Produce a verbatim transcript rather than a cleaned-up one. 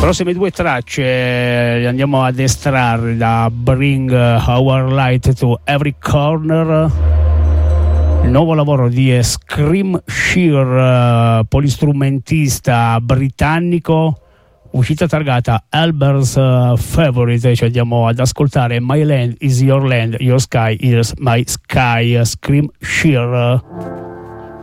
Prossime due tracce le andiamo ad estrarre da Bring Our Light to Every Corner, il nuovo lavoro di Scream Shear, polistrumentista britannico, uscita targata Albert's Favorite. Ci andiamo ad ascoltare My Land is Your Land, Your Sky is My Sky, Scream Shear.